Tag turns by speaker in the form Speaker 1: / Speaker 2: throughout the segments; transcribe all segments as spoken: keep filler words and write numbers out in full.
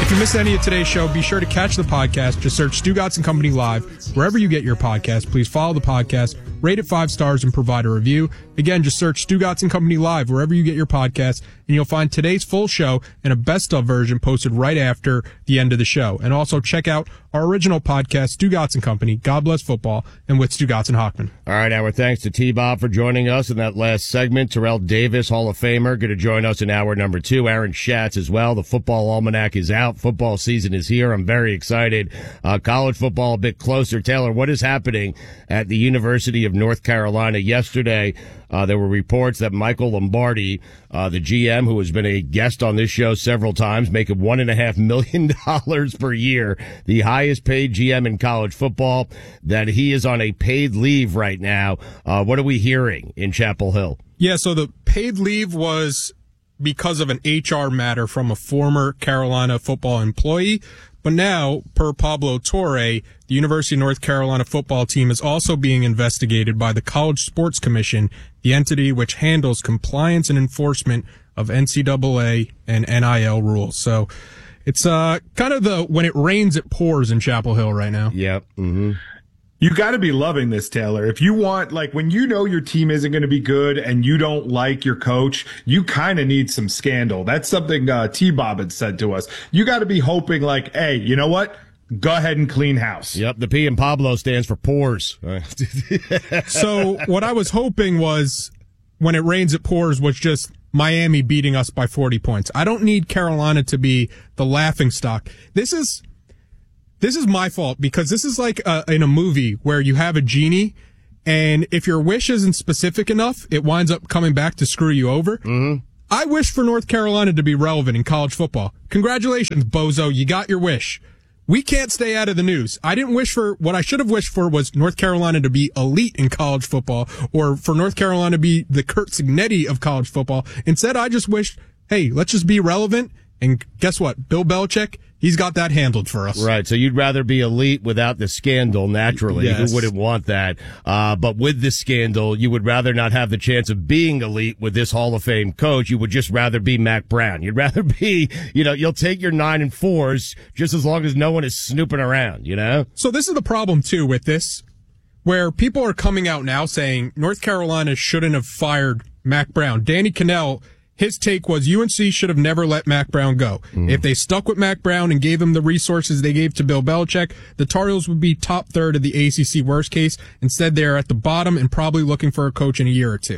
Speaker 1: If you missed any of today's show, be sure to catch the podcast. Just search Stugotz and Company Live. Wherever you get your podcast, please follow the podcast, rate it five stars, and provide a review. Again, just search Stugotz and Company Live wherever you get your podcast, and you'll find today's full show and a best-of version posted right after the end of the show. And also check out our original podcast, Stugotz and Company, God Bless Football, and with Stugotz and Hochman.
Speaker 2: All right, our thanks to T-Bob for joining us in that last segment. Terrell Davis, Hall of Famer, going to join us in hour number two. Aaron Schatz as well. The football almanac is out. Football season is here. I'm very excited. Uh, college football a bit closer. Taylor, what is happening at the University of North Carolina? Yesterday, uh, there were reports that Michael Lombardi, uh, the G M, who has been a guest on this show several times, making one and a half million dollars per year, the highest paid G M in college football, that he is on a paid leave right now. Uh, what are we hearing in Chapel Hill?
Speaker 1: Yeah, so the paid leave was because of an H R matter from a former Carolina football employee. But now, per Pablo Torre, the University of North Carolina football team is also being investigated by the College Sports Commission, the entity which handles compliance and enforcement of N C double A and N I L rules. So it's uh kind of the when it rains, it pours in Chapel Hill right now.
Speaker 2: Yep. Mm-hmm.
Speaker 3: You got to be loving this, Taylor. If you want, like, when you know your team isn't going to be good and you don't like your coach, you kind of need some scandal. That's something uh, T-Bob had said to us. You got to be hoping, like, hey, you know what? Go ahead and clean house.
Speaker 2: Yep, the P in Pablo stands for pores.
Speaker 1: So what I was hoping was when it rains, it pours was just Miami beating us by forty points. I don't need Carolina to be the laughingstock. This is... This is my fault because this is like uh, in a movie where you have a genie, and if your wish isn't specific enough, it winds up coming back to screw you over.
Speaker 2: Mm-hmm.
Speaker 1: I wish for North Carolina to be relevant in college football. Congratulations, bozo. You got your wish. We can't stay out of the news. I didn't wish for, what I should have wished for was North Carolina to be elite in college football, or for North Carolina to be the Curt Cignetti of college football. Instead, I just wished, hey, let's just be relevant. And guess what? Bill Belichick, he's got that handled for us.
Speaker 2: Right, so you'd rather be elite without the scandal, naturally.
Speaker 1: Yes.
Speaker 2: Who wouldn't want that? Uh, but with the scandal, you would rather not have the chance of being elite with this Hall of Fame coach. You would just rather be Mack Brown. You'd rather be, you know, you'll take your nine and fours just as long as no one is snooping around, you know?
Speaker 1: So this is the problem, too, with this, where people are coming out now saying North Carolina shouldn't have fired Mack Brown. Danny Cannell, his take was U N C should have never let Mack Brown go. Mm. If they stuck with Mack Brown and gave him the resources they gave to Bill Belichick, the Tar Heels would be top third of the A C C worst case. Instead, they're at the bottom and probably looking for a coach in a year or two.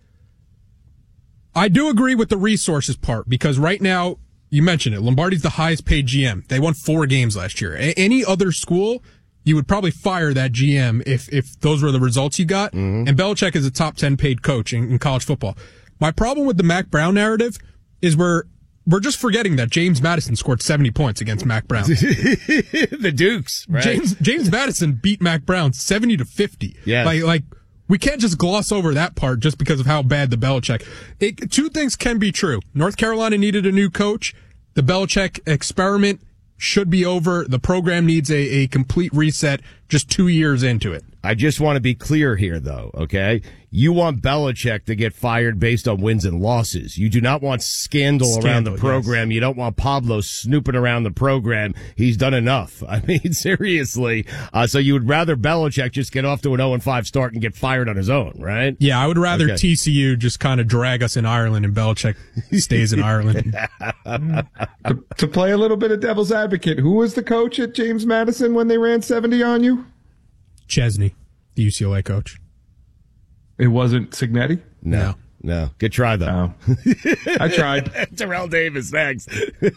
Speaker 1: I do agree with the resources part because right now, you mentioned it, Lombardi's the highest paid G M. They won four games last year. A- any other school, you would probably fire that G M if, if those were the results you got. Mm-hmm. And Belichick is a top ten paid coach in, in college football. My problem with the Mack Brown narrative is we're we're just forgetting that James Madison scored seventy points against Mack Brown.
Speaker 2: The Dukes, right?
Speaker 1: James James Madison beat Mack Brown seventy to fifty.
Speaker 2: Yeah,
Speaker 1: like like we can't just gloss over that part just because of how bad the Belichick. It, two things can be true. North Carolina needed a new coach. The Belichick experiment should be over. The program needs a, a complete reset just two years into it.
Speaker 2: I just want to be clear here, though, okay? You want Belichick to get fired based on wins and losses. You do not want scandal, scandal around the program. Yes. You don't want Pablo snooping around the program. He's done enough. I mean, seriously. Uh, so you would rather Belichick just get off to an oh and five start and get fired on his own, right?
Speaker 1: Yeah, I would rather okay. T C U just kind of drag us in Ireland and Belichick stays in Ireland.
Speaker 3: to, to play a little bit of devil's advocate, who was the coach at James Madison when they ran seventy on you?
Speaker 1: Chesney, the U C L A coach.
Speaker 3: It wasn't Cignetti?
Speaker 2: No. No. Good try, though.
Speaker 3: No. I tried.
Speaker 2: Terrell Davis, thanks.
Speaker 4: We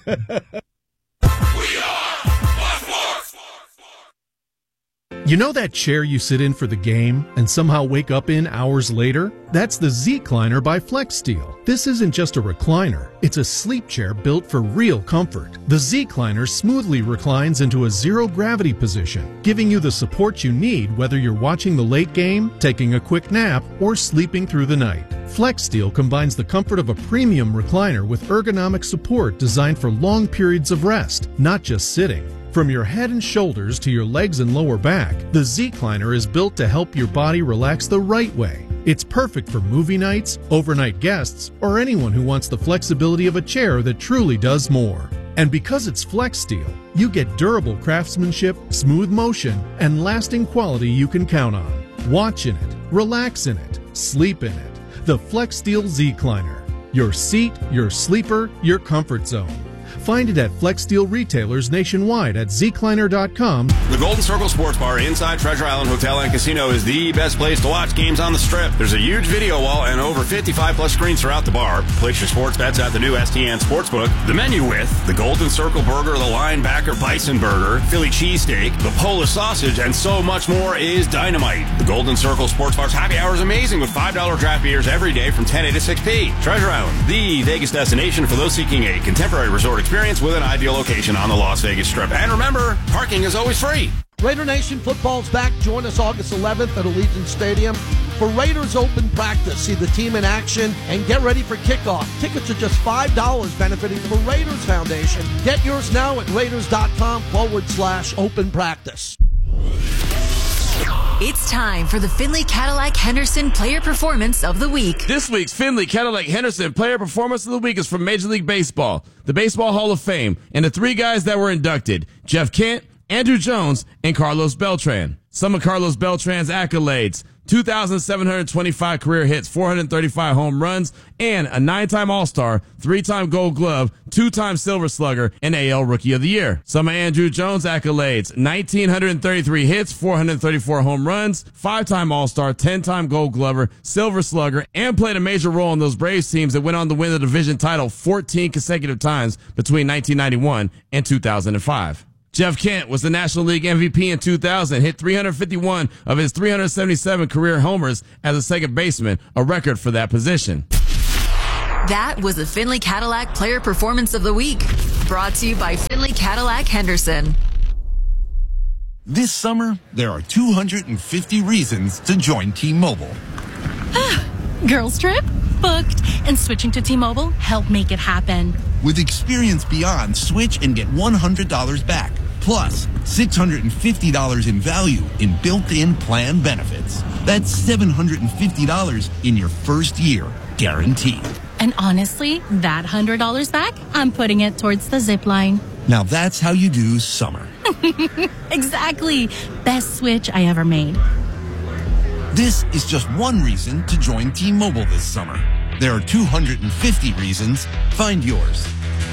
Speaker 4: are
Speaker 5: You know that chair you sit in for the game and somehow wake up in hours later? That's the Z-Cliner by FlexSteel. This isn't just a recliner. It's a sleep chair built for real comfort. The Z-Cliner smoothly reclines into a zero-gravity position, giving you the support you need whether you're watching the late game, taking a quick nap, or sleeping through the night. FlexSteel combines the comfort of a premium recliner with ergonomic support designed for long periods of rest, not just sitting. From your head and shoulders to your legs and lower back, the Z-Cliner is built to help your body relax the right way. It's perfect for movie nights, overnight guests, or anyone who wants the flexibility of a chair that truly does more. And because it's Flex Steel, you get durable craftsmanship, smooth motion, and lasting quality you can count on. Watch in it, relax in it, sleep in it. The Flex Steel Z-Cliner. Your seat, your sleeper, your comfort zone. Find it at Flex Steel retailers nationwide at z cliner dot com.
Speaker 4: The Golden Circle Sports Bar inside Treasure Island Hotel and Casino is the best place to watch games on the Strip. There's a huge video wall and over fifty-five plus screens throughout the bar. Place your sports bets at the new S T N Sportsbook. The menu with the Golden Circle Burger, the Linebacker Bison Burger, Philly Cheesesteak, the Polish Sausage, and so much more is dynamite. The Golden Circle Sports Bar's happy hour is amazing with five dollar draft beers every day from ten a to six p. Treasure Island, the Vegas destination for those seeking a contemporary resort experience with an ideal location on the Las Vegas Strip. And remember, parking is always free.
Speaker 6: Raider Nation football's back. Join us August eleventh at Allegiant Stadium for Raiders Open Practice. See the team in action and get ready for kickoff. Tickets are just five dollars, benefiting the Raiders Foundation. Get yours now at raiders.com forward slash open practice.
Speaker 7: It's time for the Finley Cadillac Henderson Player Performance of the Week.
Speaker 8: This week's Finley Cadillac Henderson Player Performance of the Week is from Major League Baseball, the Baseball Hall of Fame, and the three guys that were inducted: Jeff Kent, Andrew Jones, and Carlos Beltran. Some of Carlos Beltran's accolades: two thousand seven hundred twenty-five career hits, four hundred thirty-five home runs, and a nine-time All-Star, three-time Gold Glove, two-time Silver Slugger, and A L Rookie of the Year. Some of Andrew Jones' accolades: one thousand nine hundred thirty-three hits, four hundred thirty-four home runs, five-time All-Star, ten-time Gold Glover, Silver Slugger, and played a major role in those Braves teams that went on to win the division title fourteen consecutive times between nineteen ninety-one and two thousand five. Jeff Kent was the National League M V P in two thousand, hit three hundred fifty-one of his three hundred seventy-seven career homers as a second baseman, a record for that position.
Speaker 7: That was the Finley Cadillac Player Performance of the Week, brought to you by Finley Cadillac Henderson.
Speaker 9: This summer, there are two hundred fifty reasons to join T-Mobile.
Speaker 10: Girls trip? Booked. And switching to T-Mobile helped make it happen.
Speaker 9: With Experience Beyond, switch and get one hundred dollars back. Plus, six hundred fifty dollars in value in built-in plan benefits. That's seven hundred fifty dollars in your first year, guaranteed.
Speaker 10: And honestly, that one hundred dollars back, I'm putting it towards the zip line.
Speaker 9: Now that's how you do summer.
Speaker 10: Exactly. Best switch I ever made.
Speaker 9: This is just one reason to join T-Mobile this summer. There are two hundred fifty reasons. Find yours.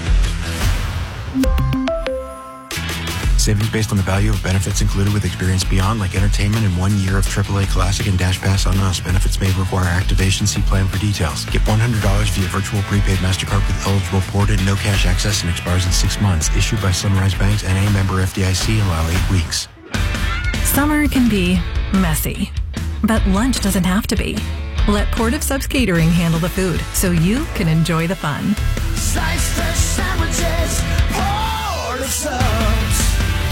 Speaker 11: Savings based on the value of benefits included with Experience Beyond, like entertainment and one year of triple A Classic and Dash Pass on us. Benefits may require activation. See plan for details. Get one hundred dollars via virtual prepaid MasterCard with eligible ported, no cash access, and expires in six months. Issued by Sunrise Banks, N A member F D I C, allow eight weeks.
Speaker 12: Summer can be messy, but lunch doesn't have to be. Let Portive Subs Catering handle the food so you can enjoy the fun.
Speaker 13: Slice the sandwiches, Portive Subs.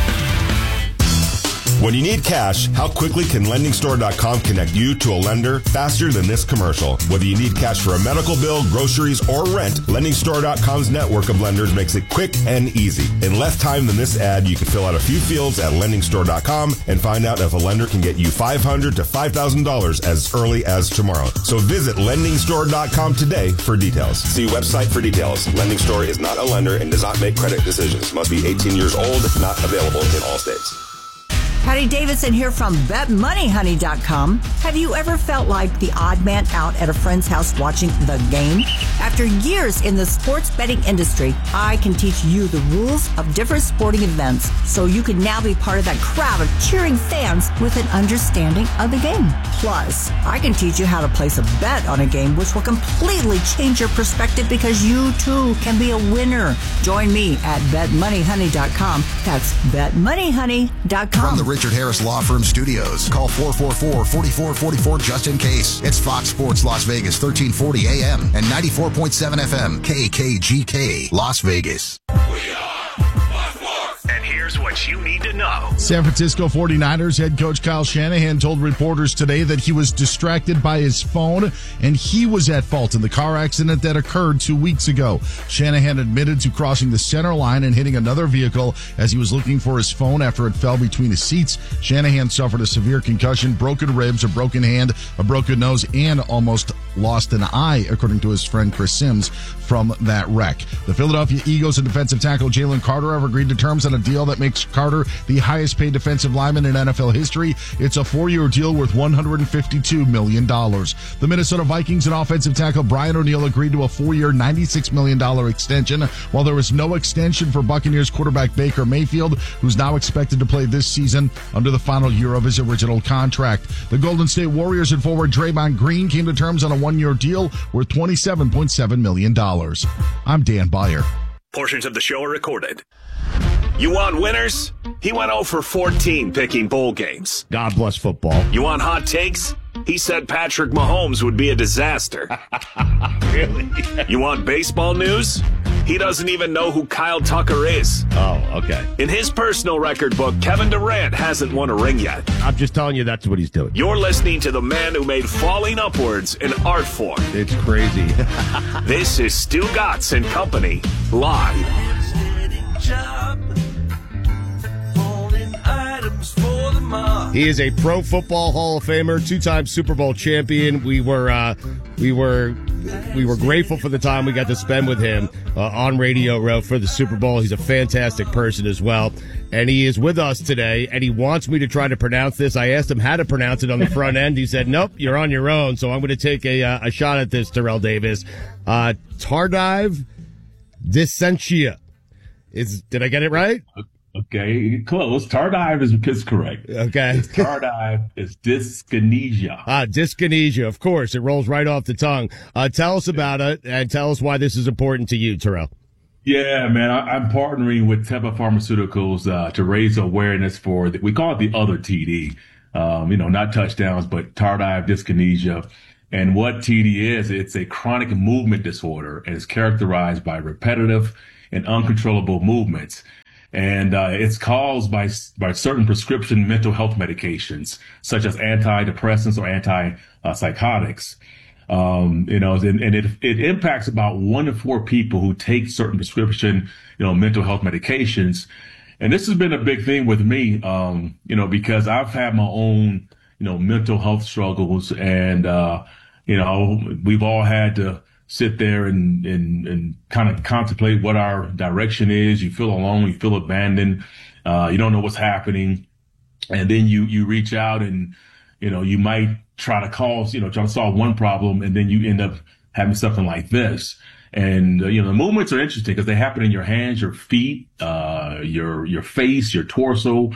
Speaker 14: When you need cash, how quickly can lending store dot com connect you to a lender faster than this commercial? Whether you need cash for a medical bill, groceries, or rent, lending store dot com's network of lenders makes it quick and easy. In less time than this ad, you can fill out a few fields at lending store dot com and find out if a lender can get you five hundred dollars to five thousand dollars as early as tomorrow. So visit lending store dot com today for details. See website for details. Lending Store is not a lender and does not make credit decisions. Must be eighteen years old, not available in all states.
Speaker 15: Patty Davidson here from bet money honey dot com. Have you ever felt like the odd man out at a friend's house watching the game? After years in the sports betting industry, I can teach you the rules of different sporting events so you can now be part of that crowd of cheering fans with an understanding of the game. Plus, I can teach you how to place a bet on a game which will completely change your perspective because you too can be a winner. Join me at bet money honey dot com. That's bet money honey dot com.
Speaker 16: From the Richard Harris Law Firm Studios. Call four four four, four four four four just in case. It's Fox Sports Las Vegas, thirteen forty A M and ninety-four point seven F M, K K G K, Las Vegas.
Speaker 4: We are Fox Sports. And here
Speaker 17: Here's what you need to know.
Speaker 18: San Francisco forty-niners head coach Kyle Shanahan told reporters today that he was distracted by his phone and he was at fault in the car accident that occurred two weeks ago. Shanahan admitted to crossing the center line and hitting another vehicle as he was looking for his phone after it fell between his seats. Shanahan suffered a severe concussion, broken ribs, a broken hand, a broken nose, and almost lost an eye, according to his friend Chris Sims, from that wreck. The Philadelphia Eagles and defensive tackle Jalen Carter have agreed to terms on a deal that makes Carter the highest paid defensive lineman in N F L history. It's a four-year deal worth one hundred fifty-two million dollars. The Minnesota Vikings and offensive tackle Brian O'Neill agreed to a four-year ninety-six million dollars extension, while there was no extension for Buccaneers quarterback Baker Mayfield, who's now expected to play this season under the final year of his original contract. The Golden State Warriors and forward Draymond Green came to terms on a one-year deal worth twenty-seven point seven million dollars. I'm Dan Beyer.
Speaker 17: Portions of the show are recorded. You want winners? He went oh for fourteen picking bowl games.
Speaker 2: God bless football.
Speaker 17: You want hot takes? He said Patrick Mahomes would be a disaster.
Speaker 2: Really?
Speaker 17: You want baseball news? He doesn't even know who Kyle Tucker is.
Speaker 2: Oh, okay.
Speaker 17: In his personal record book, Kevin Durant hasn't won a ring yet.
Speaker 2: I'm just telling you that's what he's doing.
Speaker 17: You're listening to the man who made falling upwards an art form.
Speaker 2: It's crazy.
Speaker 17: This is Stu Gatz and Company, live.
Speaker 2: He is a Pro Football Hall of Famer, two-time Super Bowl champion. We were, uh, we were, we were grateful for the time we got to spend with him uh, on Radio Row for the Super Bowl. He's a fantastic person as well, and he is with us today. And he wants me to try to pronounce this. I asked him how to pronounce it on the front end. He said, "Nope, you're on your own." So I'm going to take a uh, a shot at this, Terrell Davis. Uh, Tardive Dysentia. Is did I get it right?
Speaker 19: Okay, close. Tardive is, is correct.
Speaker 2: Okay.
Speaker 19: Tardive is dyskinesia.
Speaker 2: Ah, dyskinesia, of course. It rolls right off the tongue. Uh, tell us about it and tell us why this is important to you, Terrell.
Speaker 19: Yeah, man, I, I'm partnering with Teva Pharmaceuticals uh, to raise awareness for, the, we call it the other T D. Um, you know, not touchdowns, but tardive dyskinesia. And what T D is, it's a chronic movement disorder and is characterized by repetitive and uncontrollable movements. And uh, it's caused by by certain prescription mental health medications, such as antidepressants or antipsychotics. Um, you know, and, and it it impacts about one in four people who take certain prescription, you know, mental health medications. And this has been a big thing with me, um, you know, because I've had my own, you know, mental health struggles, and uh, you know, we've all had to sit there and, and, and kind of contemplate what our direction is. You feel alone, you feel abandoned, uh, you don't know what's happening. And then you, you reach out and, you know, you might try to cause, you know, try to solve one problem, and then you end up having something like this. And, uh, you know, the movements are interesting because they happen in your hands, your feet, uh, your, your face, your torso.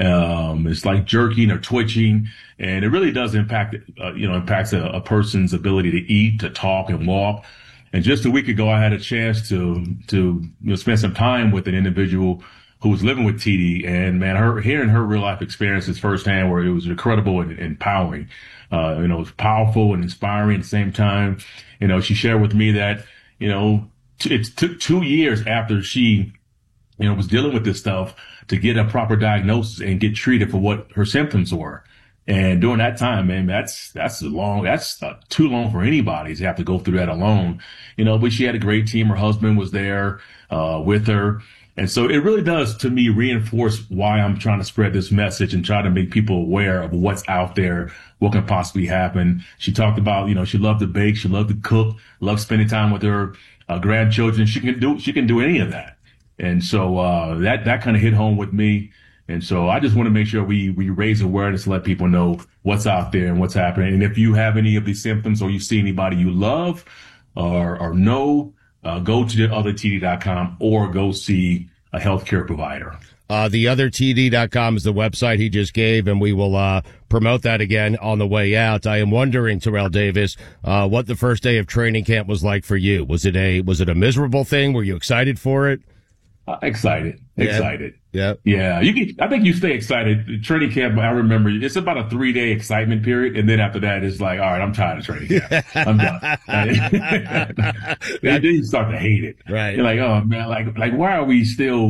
Speaker 19: Um, it's like jerking or twitching, and it really does impact, uh, you know, impacts a, a person's ability to eat, to talk, and walk. And just a week ago, I had a chance to, to, you know, spend some time with an individual who was living with T D, and man, her, hearing her real life experiences firsthand, where it was incredible and, and empowering. Uh, you know, it was powerful and inspiring at the same time. You know, she shared with me that, you know, t- it took two years after she, you know, was dealing with this stuff to get a proper diagnosis and get treated for what her symptoms were. And during that time, man, that's, that's long, that's uh, too long for anybody to have to go through that alone, you know, but she had a great team. Her husband was there, uh, with her. And so it really does, to me, reinforce why I'm trying to spread this message and try to make people aware of what's out there, what can possibly happen. She talked about, you know, she loved to bake, she loved to cook, loved spending time with her uh, grandchildren. She can do, she can do any of that. And so, uh, that, that kind of hit home with me. And so I just want to make sure we, we raise awareness to let people know what's out there and what's happening. And if you have any of these symptoms, or you see anybody you love or, or know, uh, go to the other T D dot com or go see a healthcare provider.
Speaker 2: Uh, the other T D dot com is the website he just gave, and we will uh, promote that again on the way out. I am wondering, Terrell Davis, uh, what the first day of training camp was like for you. Was it a was it a miserable thing? Were you excited for it?
Speaker 19: Uh, excited,
Speaker 2: yeah.
Speaker 19: excited.
Speaker 2: Yeah,
Speaker 19: yeah. You can, I think you stay excited. Training camp, I remember it's about a three day excitement period, and then after that, it's like, all right, I'm tired of training camp. I'm done. And then you start to hate it.
Speaker 2: Right.
Speaker 19: You're like, oh man, like like why are we still,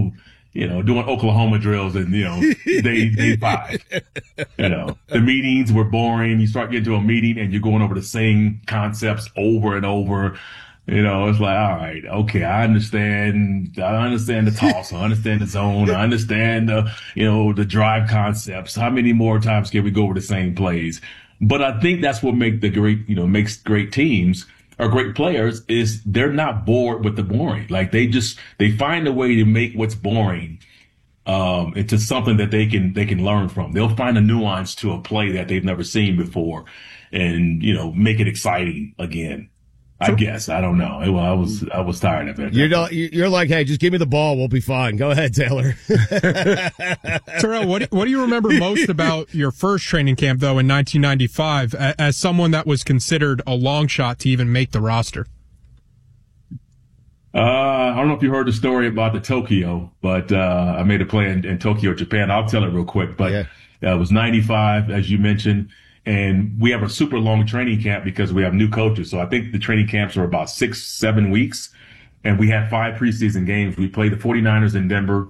Speaker 19: you know, doing Oklahoma drills and, you know, day, day five. You know, the meetings were boring. You start getting to a meeting and you're going over the same concepts over and over. You know, it's like, all right, okay, I understand. I understand the toss. I understand the zone. I understand the, you know, the drive concepts. How many more times can we go over the same plays? But I think that's what make the great, you know, makes great teams or great players is they're not bored with the boring. Like they just, they find a way to make what's boring, um, into something that they can, they can learn from. They'll find a nuance to a play that they've never seen before and, you know, make it exciting again. I guess. I don't know. Well, I was I was tired of it.
Speaker 2: You're not, you're like, hey, just give me the ball. We'll be fine. Go ahead, Taylor.
Speaker 1: Terrell, what do, what do you remember most about your first training camp, though, in nineteen ninety-five, as someone that was considered a long shot to even make the roster?
Speaker 19: Uh, I don't know if you heard the story about the Tokyo, but uh, I made a play in, in Tokyo, Japan. I'll tell it real quick. But yeah. uh, it was ninety-five, as you mentioned. And we have a super long training camp because we have new coaches. So I think the training camps are about six, seven weeks. And we had five preseason games. We played the 49ers in Denver,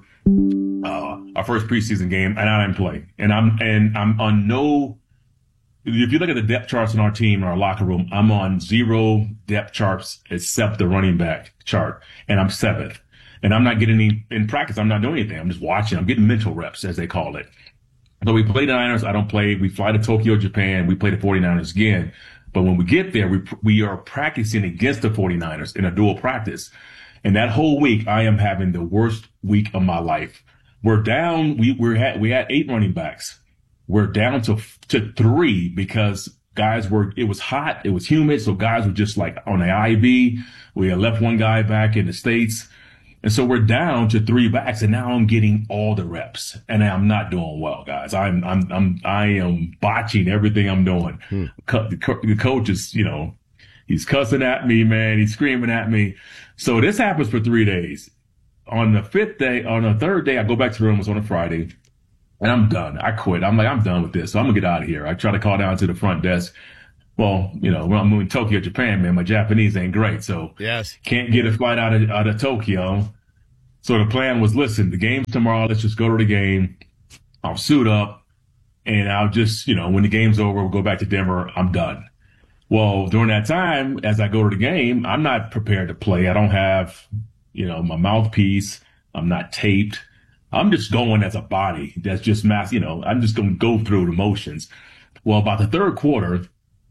Speaker 19: uh, our first preseason game, and I didn't play. And I'm, and I'm on no, if you look at the depth charts in our team, in our locker room, I'm on zero depth charts except the running back chart. And I'm seventh. And I'm not getting any, in practice, I'm not doing anything. I'm just watching. I'm getting mental reps, as they call it. So we play the Niners. I don't play. We fly to Tokyo, Japan. We play the 49ers again. But when we get there, we we are practicing against the 49ers in a dual practice. And that whole week, I am having the worst week of my life. We're down. We we're had we had eight running backs. We're down to to three because guys were. It was hot. It was humid. So guys were just like on the I V. We had left one guy back in the States. And so we're down to three backs, and now I'm getting all the reps, and I'm not doing well, guys. I'm, I'm, I'm, I am botching everything I'm doing. Hmm. Co- the, co- the coach is, you know, he's cussing at me, man. He's screaming at me. So this happens for three days. On the fifth day, on the third day, I go back to the room. It was on a Friday, and I'm done. I quit. I'm like, I'm done with this. So I'm gonna get out of here. I try to call down to the front desk. Well, you know, when I'm moving to Tokyo, Japan, man, my Japanese ain't great. So
Speaker 2: yes,
Speaker 19: can't get a flight out of, out of Tokyo. So the plan was, listen, the game's tomorrow. Let's just go to the game. I'll suit up and I'll just, you know, when the game's over, we'll go back to Denver. I'm done. Well, during that time, as I go to the game, I'm not prepared to play. I don't have, you know, my mouthpiece. I'm not taped. I'm just going as a body. That's just mass, you know, I'm just going to go through the motions. Well, about the third quarter,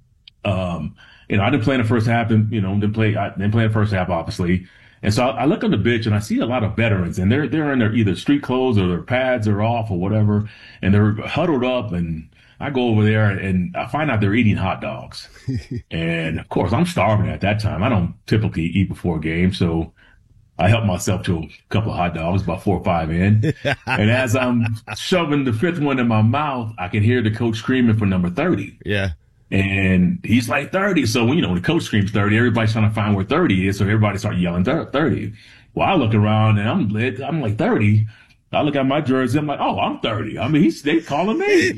Speaker 19: Um, you know, I didn't play in the first half, and you know, didn't play. I didn't play in the first half, obviously. And so I, I look on the bench and I see a lot of veterans, and they're they're in their either street clothes or their pads are off or whatever, and they're huddled up. And I go over there and I find out they're eating hot dogs. And of course, I'm starving at that time. I don't typically eat before a game, so I help myself to a couple of hot dogs, about four or five in. And as I'm shoving the fifth one in my mouth, I can hear the coach screaming for number thirty.
Speaker 2: Yeah.
Speaker 19: And he's like thirty. So, you know, when the coach screams thirty, everybody's trying to find where thirty is. So everybody starts yelling thirty. Well, I look around and I'm lit. I'm like thirty. I look at my jersey. I'm like, oh, I'm thirty. I mean, he's, they calling me.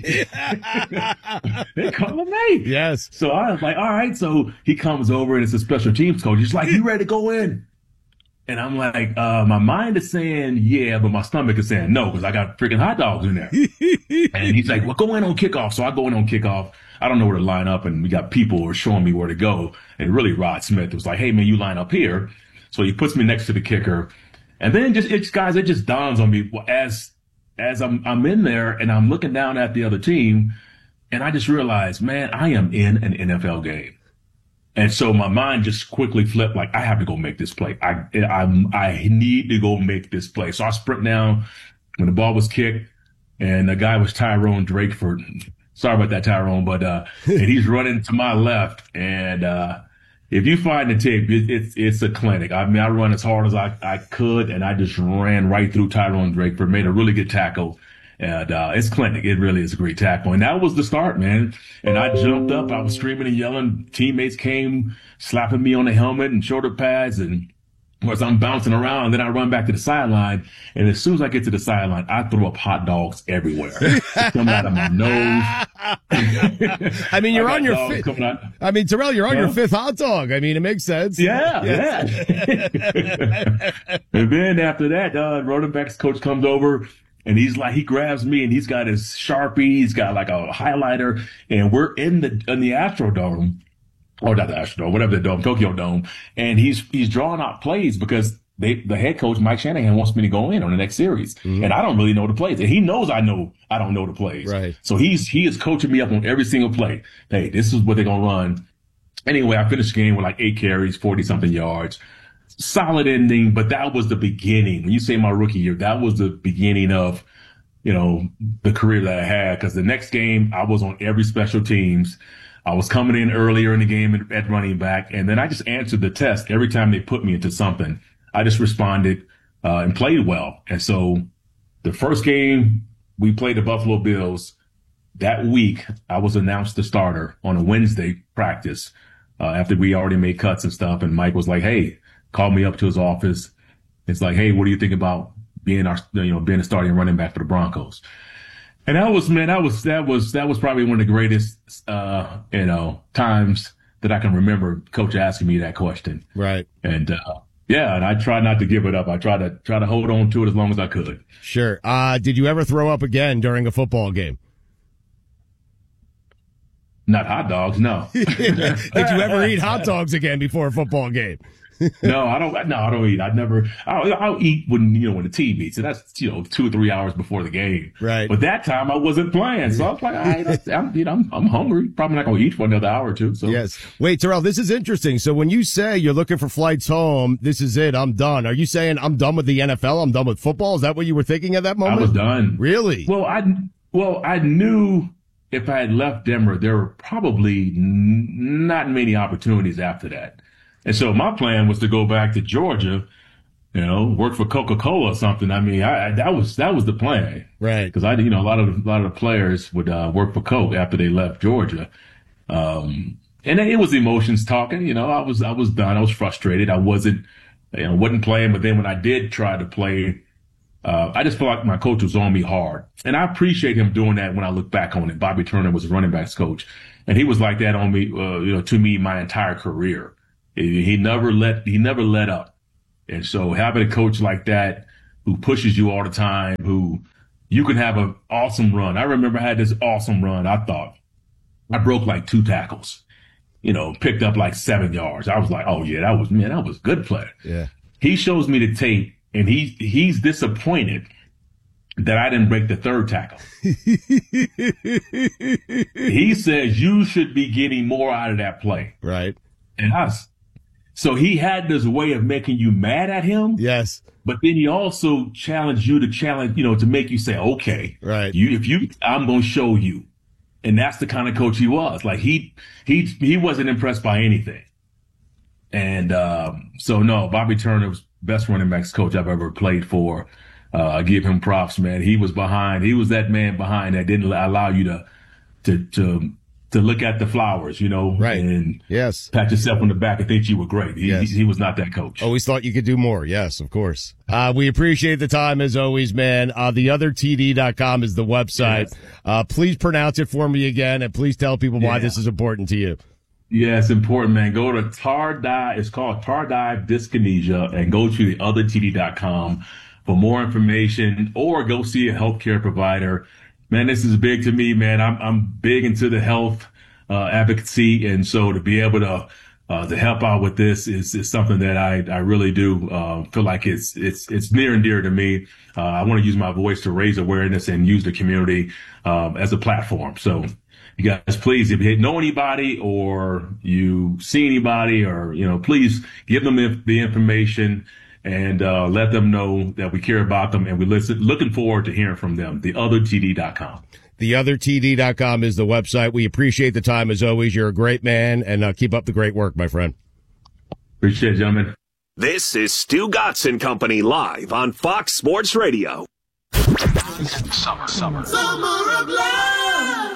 Speaker 19: They calling me.
Speaker 2: Yes.
Speaker 19: So I was like, all right. So he comes over and it's a special teams coach. He's like, you ready to go in? And I'm like, uh, my mind is saying, yeah, but my stomach is saying no, because I got freaking hot dogs in there. And he's like, well, go in on kickoff. So I go in on kickoff. I don't know where to line up. And we got people who are showing me where to go. And really, Rod Smith was like, hey, man, you line up here. So he puts me next to the kicker. And then just, it's guys, it just dawns on me as, as I'm, I'm in there and I'm looking down at the other team. And I just realized, man, I am in an N F L game. And so my mind just quickly flipped, like, I have to go make this play. I, I, I need to go make this play. So I sprint down when the ball was kicked, and the guy was Tyrone Drakeford. Sorry about that, Tyrone, but, uh, and he's running to my left. And, uh, if you find the tape, it, it's, it's a clinic. I mean, I run as hard as I, I could, and I just ran right through Tyrone Drakeford, made a really good tackle. And, uh, it's clinic. It really is a great tackle. And that was the start, man. And I jumped up. I was screaming and yelling. Teammates came slapping me on the helmet and shoulder pads. And Whereas I'm bouncing around, and then I run back to the sideline, and as soon as I get to the sideline, I throw up hot dogs everywhere. Come out of my nose.
Speaker 2: I mean, you're
Speaker 19: I
Speaker 2: on your
Speaker 19: dogs
Speaker 2: fifth.
Speaker 19: coming out.
Speaker 2: I mean, Terrell, you're on
Speaker 19: Huh?
Speaker 2: your fifth hot dog. I mean, it makes sense.
Speaker 19: Yeah, yeah. And then after that, uh, running backs coach comes over, and he's like, he grabs me, and he's got his Sharpie, he's got like a highlighter, and we're in the in the Astrodome. Or not the Astrodome, whatever the dome, Tokyo Dome. And he's he's drawing out plays because they the head coach, Mike Shanahan, wants me to go in on the next series. Mm-hmm. And I don't really know the plays. And he knows I know I don't know the plays.
Speaker 2: Right.
Speaker 19: So he's he is coaching me up on every single play. Hey, this is what they're gonna run. Anyway, I finished the game with like eight carries, forty something yards. Solid ending, but that was the beginning. When you say my rookie year, that was the beginning of, you know, the career that I had. Because the next game, I was on every special teams. I was coming in earlier in the game at, at running back, and then I just answered the test every time they put me into something. I just responded uh, and played well. And so the first game we played the Buffalo Bills, that week I was announced the starter on a Wednesday practice uh, after we already made cuts and stuff. And Mike was like, hey, called me up to his office. It's like, hey, what do you think about being our, you know, being a starting running back for the Broncos? And that was, man, that was, that was, that was probably one of the greatest, uh, you know, times that I can remember coach asking me that question.
Speaker 2: Right.
Speaker 19: And, uh, yeah, and I try not to give it up. I try to, try to hold on to it as long as I could.
Speaker 2: Sure. Uh, did you ever throw up again during a football game?
Speaker 19: Not hot dogs, no.
Speaker 2: Did you ever eat hot dogs again before a football game?
Speaker 19: No, I don't. No, I don't eat. I never. I'll, I'll eat when you know when the team eats, and that's you know two or three hours before the game.
Speaker 2: Right.
Speaker 19: But that time I wasn't playing, so I was like, all right, that's, I'm, you know, I'm, I'm hungry. Probably not gonna eat for another hour or two. So
Speaker 2: yes. Wait, Terrell, this is interesting. So when you say you're looking for flights home, this is it. I'm done. Are you saying I'm done with the N F L? I'm done with football? Is that what you were thinking at that moment?
Speaker 19: I was done.
Speaker 2: Really?
Speaker 19: Well, I well I knew if I had left Denver, there were probably n- not many opportunities after that. And so my plan was to go back to Georgia, you know, work for Coca-Cola or something. I mean, I, I that was that was the plan,
Speaker 2: right?
Speaker 19: Because I, you know, a lot of a lot of the players would uh, work for Coke after they left Georgia, um, and it was emotions talking. You know, I was I was done. I was frustrated. I wasn't, you know, wasn't playing. But then when I did try to play, uh, I just felt like my coach was on me hard, and I appreciate him doing that. When I look back on it, Bobby Turner was a running backs coach, and he was like that on me, uh, you know, to me my entire career. He never let he never let up. And so having a coach like that who pushes you all the time, who you can have an awesome run. I remember I had this awesome run. I thought I broke like two tackles, you know, picked up like seven yards. I was like, oh yeah, that was, man, that was a good play.
Speaker 2: Yeah.
Speaker 19: He shows me the tape and he, he's disappointed that I didn't break the third tackle. He says you should be getting more out of that play.
Speaker 2: Right.
Speaker 19: And us. So he had this way of making you mad at him.
Speaker 2: Yes.
Speaker 19: But then he also challenged you to challenge, you know, to make you say, okay,
Speaker 2: right.
Speaker 19: You, if you, I'm going to show you. And that's the kind of coach he was. Like he, he, he wasn't impressed by anything. And, um, so no, Bobby Turner was best running backs coach I've ever played for. Uh, I give him props, man. He was behind, he was that man behind that didn't allow you to, to, to, to look at the flowers, you know,
Speaker 2: right.
Speaker 19: and
Speaker 2: yes.
Speaker 19: pat yourself on the back and think you were great. He,
Speaker 2: yes.
Speaker 19: he, he was not that coach.
Speaker 2: Always thought you could do more. Yes, of course. Uh, we appreciate the time as always, man. Uh, the other T D dot com is the website. Yes. Uh, please pronounce it for me again, and please tell people why yeah. this is important to you.
Speaker 19: Yeah, it's important, man. Go to Tardive. It's called Tardive Dyskinesia, and go to the other T D dot com for more information, or go see a healthcare provider. Man, this is big to me, man. I'm I'm big into the health uh, advocacy, and so to be able to uh, to help out with this is, is something that I I really do uh, feel like it's it's it's near and dear to me. Uh, I want to use my voice to raise awareness and use the community um, as a platform. So, you guys, please, if you know anybody or you see anybody, or you know, please give them the, the information. And uh, let them know that we care about them, and we listen. Looking forward to hearing from them. the other T D dot com.
Speaker 2: the other T D dot com is the website. We appreciate the time as always. You're a great man, and uh, keep up the great work, my friend.
Speaker 19: Appreciate it, gentlemen.
Speaker 17: This is Stu Gatz and Company live on Fox Sports Radio.
Speaker 13: Summer, summer, summer of love.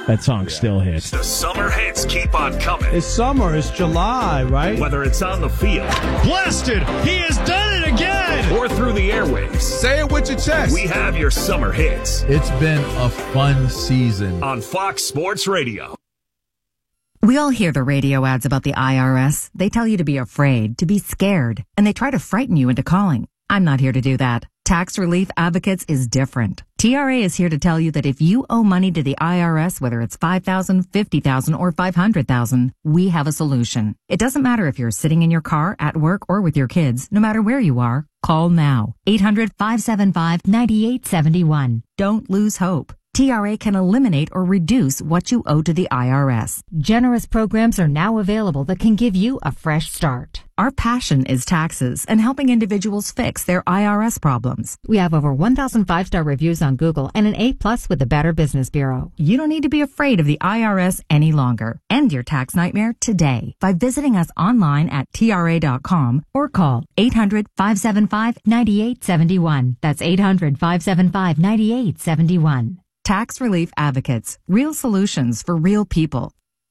Speaker 20: that song still hits.
Speaker 17: The summer hits keep on coming.
Speaker 6: It's summer. It's July, right?
Speaker 17: Whether it's on the field.
Speaker 20: Blasted! He has done it again!
Speaker 17: Or through the airwaves.
Speaker 6: Say it with your chest.
Speaker 17: We have your summer hits.
Speaker 21: It's been a fun season.
Speaker 17: On Fox Sports Radio.
Speaker 22: We all hear the radio ads about the I R S. They tell you to be afraid, to be scared, and they try to frighten you into calling. I'm not here to do that. Tax Relief Advocates is different. T R A is here to tell you that if you owe money to the I R S, whether it's five thousand dollars, fifty thousand dollars, or five hundred thousand dollars, we have a solution. It doesn't matter if you're sitting in your car, at work, or with your kids. No matter where you are, call now. eight hundred, five seven five, nine eight seven one. Don't lose hope. T R A can eliminate or reduce what you owe to the I R S. Generous programs are now available that can give you a fresh start. Our passion is taxes and helping individuals fix their I R S problems. We have over one thousand five-star reviews on Google and an A plus with the Better Business Bureau. You don't need to be afraid of the I R S any longer. End your tax nightmare today by visiting us online at T R A dot com or call eight hundred, five seven five, nine eight seven one. That's eight hundred, five seven five, nine eight seven one. Tax Relief Advocates. Real solutions for real people.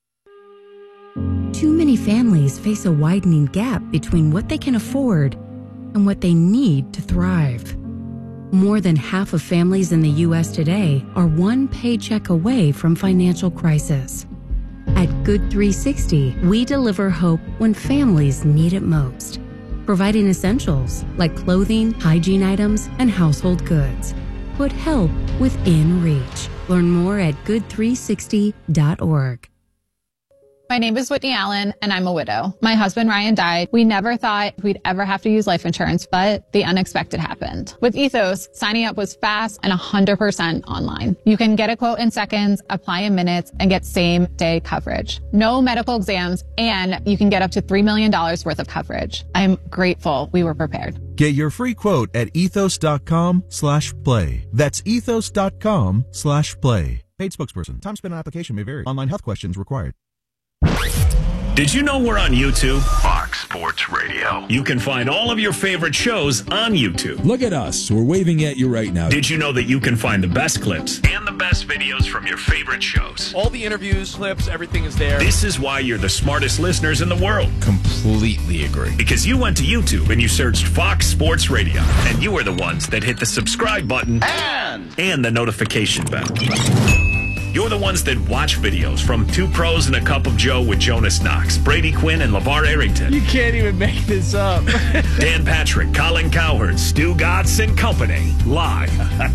Speaker 23: Too many families face a widening gap between what they can afford and what they need to thrive. More than half of families in the U S today are one paycheck away from financial crisis. At Good three sixty, we deliver hope when families need it most, providing essentials like clothing, hygiene items, and household goods. Put help within reach. Learn more at good three sixty dot org.
Speaker 24: My name is Whitney Allen, and I'm a widow. My husband, Ryan, died. We never thought we'd ever have to use life insurance, but the unexpected happened. With Ethos, signing up was fast and one hundred percent online. You can get a quote in seconds, apply in minutes, and get same-day coverage. No medical exams, and you can get up to three million dollars worth of coverage. I'm grateful we were prepared.
Speaker 25: Get your free quote at ethos.com slash play. That's ethos.com slash play. Paid spokesperson. Time spent on application may vary. Online health questions required.
Speaker 17: Did you know we're on YouTube? Fox Sports Radio. You can find all of your favorite shows on YouTube.
Speaker 26: Look at us. We're waving at you right now.
Speaker 17: Did you know that you can find the best clips and the best videos from your favorite shows?
Speaker 27: All the interviews, clips, everything is there.
Speaker 17: This is why you're the smartest listeners in the world.
Speaker 26: Completely agree.
Speaker 17: Because you went to YouTube and you searched Fox Sports Radio, and you were the ones that hit the subscribe button and, and the notification bell. You're the ones that watch videos from Two Pros and a Cup of Joe with Jonas Knox, Brady Quinn, and LeVar Arrington.
Speaker 27: You can't even make this up.
Speaker 17: Dan Patrick, Colin Cowherd, Stu Gatz, and company, live.